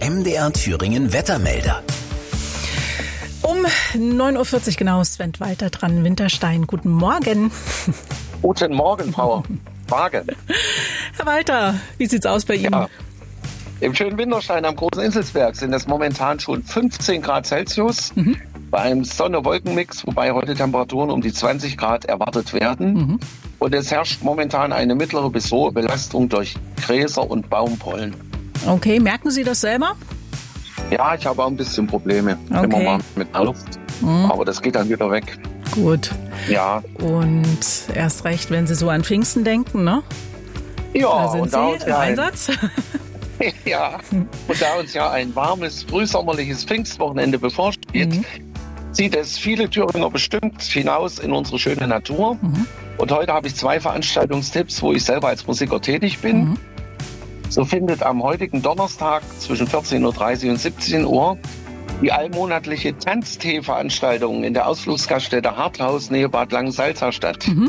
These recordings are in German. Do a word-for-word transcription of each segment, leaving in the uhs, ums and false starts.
M D R Thüringen Wettermelder. Um neun Uhr vierzig genau, Sven Walter dran, Winterstein. Guten Morgen. Guten Morgen, Frau Wagen. Herr Walter, wie sieht's aus bei Ihnen? Ja. Im schönen Winterstein am Großen Inselsberg sind es momentan schon fünfzehn Grad Celsius. Mhm. Bei einem Sonne-Wolken-Mix, wobei heute Temperaturen um die zwanzig Grad erwartet werden. Mhm. Und es herrscht momentan eine mittlere bis hohe Belastung durch Gräser und Baumpollen. Okay, merken Sie das selber? Ja, ich habe auch ein bisschen Probleme okay. immer mal mit der Luft. Mhm. Aber das geht dann wieder weg. Gut. Ja. Und erst recht, wenn Sie so an Pfingsten denken, ne? Ja, da sind und Sie da uns im ja Einsatz. Ein, ja, und da uns ja ein warmes, frühsommerliches Pfingstwochenende bevorsteht, mhm. zieht es viele Thüringer bestimmt hinaus in unsere schöne Natur. Mhm. Und heute habe ich zwei Veranstaltungstipps, wo ich selber als Musiker tätig bin. Mhm. So findet am heutigen Donnerstag zwischen vierzehn Uhr dreißig und siebzehn Uhr die allmonatliche Tanztee-Veranstaltung in der Ausflugsgaststätte Harthaus nähe Bad Langensalza statt. Mhm.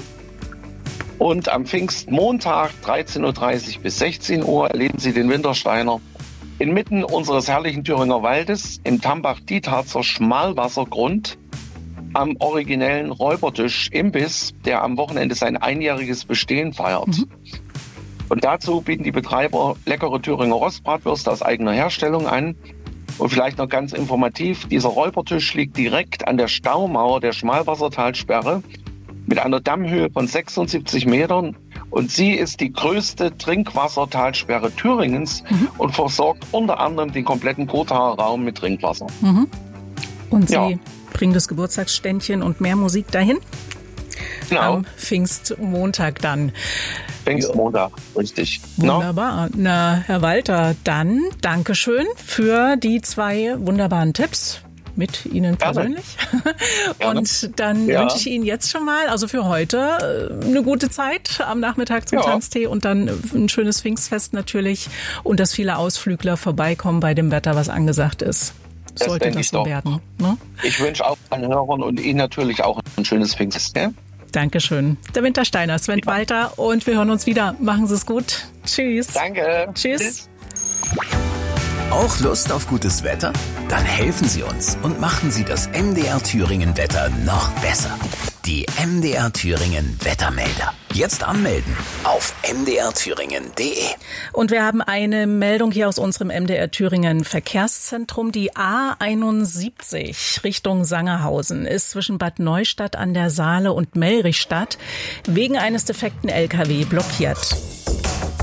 Und am Pfingstmontag dreizehn Uhr dreißig bis sechzehn Uhr erleben Sie den Wintersteiner inmitten unseres herrlichen Thüringer Waldes im Tambach-Dietharzer Schmalwassergrund am originellen Räubertisch-Imbiss, der am Wochenende sein einjähriges Bestehen feiert. Mhm. Und dazu bieten die Betreiber leckere Thüringer Rostbratwürste aus eigener Herstellung an. Und vielleicht noch ganz informativ, dieser Räubertisch liegt direkt an der Staumauer der Schmalwassertalsperre mit einer Dammhöhe von sechsundsiebzig Metern. Und sie ist die größte Trinkwassertalsperre Thüringens mhm. und versorgt unter anderem den kompletten Gothaer Raum mit Trinkwasser. Mhm. Und Sie ja. bringen das Geburtstagsständchen und mehr Musik dahin? Genau. Am Pfingstmontag dann. Pfingstmontag, richtig. Wunderbar. No? Na, Herr Walter, dann Dankeschön für die zwei wunderbaren Tipps mit Ihnen persönlich. Gerne. Und dann ja. wünsche ich Ihnen jetzt schon mal, also für heute, eine gute Zeit am Nachmittag zum ja. Tanztee und dann ein schönes Pfingstfest natürlich und dass viele Ausflügler vorbeikommen bei dem Wetter, was angesagt ist. Das sollte das so werden. Ne? Ich wünsche auch allen Hörern und Ihnen natürlich auch ein schönes Pfingstfest. Ja? Dankeschön. Der Wintersteiner, Sven ja. Walter und wir hören uns wieder. Machen Sie es gut. Tschüss. Danke. Tschüss. Tschüss. Auch Lust auf gutes Wetter? Dann helfen Sie uns und machen Sie das M D R Thüringen Wetter noch besser. Die M D R Thüringen Wettermelder. Jetzt anmelden auf m d r thüringen punkt d e. Und wir haben eine Meldung hier aus unserem M D R Thüringen Verkehrszentrum. Die A einundsiebzig Richtung Sangerhausen ist zwischen Bad Neustadt an der Saale und Melrichstadt wegen eines defekten L K W blockiert.